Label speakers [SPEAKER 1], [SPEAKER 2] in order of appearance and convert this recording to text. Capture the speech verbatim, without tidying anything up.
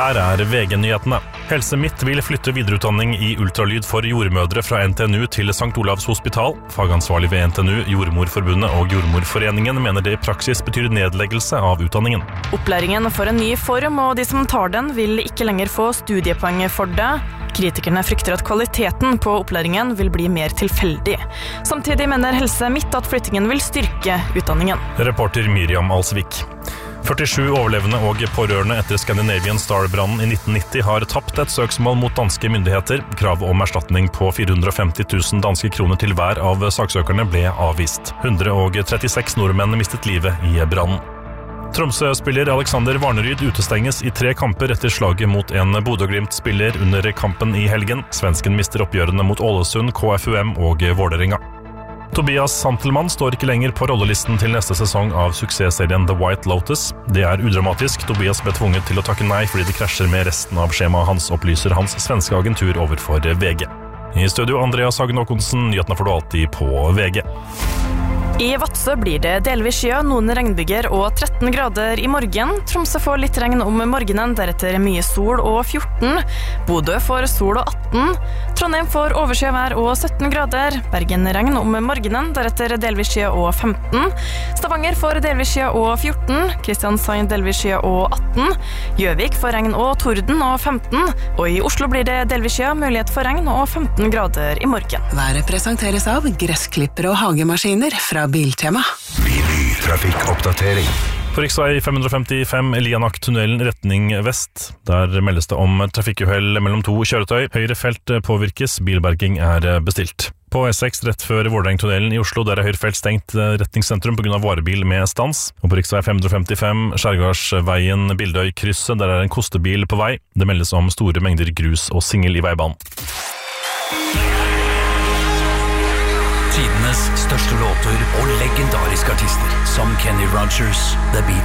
[SPEAKER 1] Her er V G-nyhetene. Helse Midt vil flytte videreutdanning i ultralyd for jordmødre fra N T N U til Sankt Olavs hospital. Fagansvarlig ved N T N U, Jordmorforbundet og Jordmorforeningen mener det i praksis betyr nedleggelse av utdanningen.
[SPEAKER 2] Opplæringen får en ny form, og de som tar den vil ikke lenger få studiepoeng for det. Kritikerne frykter at kvaliteten på opplæringen vil bli mer tilfeldig. Samtidig mener Helse Midt at flyttingen vil styrke utdanningen.
[SPEAKER 1] Reporter Miriam Alsvik. førtisju overlevende og pårørende etter Scandinavian Star-brannen i nitten nitti har tapt et søksmål mot danske myndigheter. Krav om erstatning på fire hundre og femti tusen danske kroner til hver av saksøkerne ble avvist. hundre og trettiseks nordmenn mistet livet i brannen. Tromsø-spiller Alexander Varneryd utestenges i tre kamper etter slaget mot en Bodø-Glimt-spiller under kampen i helgen. Svensken mister oppgjørene mot Ålesund, K F U M og Vålerenga. Tobias Santelmann står ikke lenger på rollelisten til neste sesong av suksessserien The White Lotus. Det er udramatisk. Tobias ble tvunget til å takke nei fordi det krasjer med resten av skjemaet hans, opplyser hans svenske agentur overfor V G. I studio Andreas Hagen Håkonsen, nyhetene får du alltid på V G.
[SPEAKER 2] I Vadsø blir det delvis skya, noen regnbyger og tretten grader i morgen. Tromsø får litt regn om morgenen, deretter mye sol og fjorten. Bodø får sol og atten. Trondheim får overskyet vær og sytten grader. Bergen regn om morgenen, deretter delvis skya og femten. Stavanger får delvis skya og fjorten. Kristiansand delvis skya og atten. Gjøvik får regn og torden og femten. Og i Oslo blir det delvis skya, mulighet for regn og femten grader i morgen.
[SPEAKER 3] Været presenteres av gressklippere og hagemaskiner fra Biltema.
[SPEAKER 4] Trafikkoppdatering.
[SPEAKER 1] På riksvei fem hundre femtifem Lianak-tunnelen retning vest. Der meldes det om trafikkuhell mellom to kjøretøy. Høyre felt påvirkes, bilberging er bestilt. På E seks rett før Vårdengtunnelen i Oslo, der er høyre felt stengt retningssentrum på grunn av varebil med stans. Og på riksvei fem hundre femtifem Skjærgardsveien Bildøy-krysset, der er en kostebil på vei. Det meldes om store mengder grus og singel i veibanen.
[SPEAKER 5] Tidenes største låter og legendariske artister som Kenny Rogers, The Beatles.